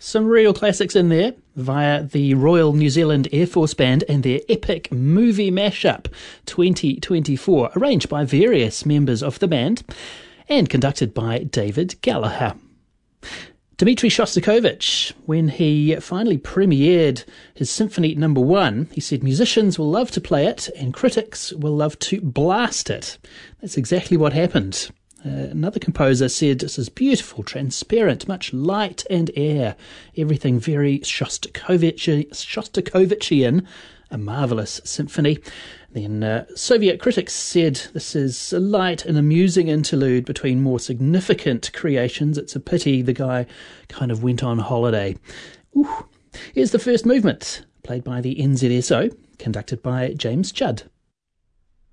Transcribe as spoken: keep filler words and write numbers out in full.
Some real classics in there via the Royal New Zealand Air Force Band and their epic movie mashup twenty twenty-four, arranged by various members of the band and conducted by David Gallagher. Dmitri Shostakovich, when he finally premiered his Symphony Number One, he said musicians will love to play it and critics will love to blast it. That's exactly what happened. Uh, another composer said, "This is beautiful, transparent, much light and air. Everything very Shostakovich- Shostakovichian, a marvellous symphony." Then uh, Soviet critics said, "This is a light and amusing interlude between more significant creations. It's a pity the guy kind of went on holiday." Ooh. Here's the first movement, played by the N Z S O, conducted by James Judd.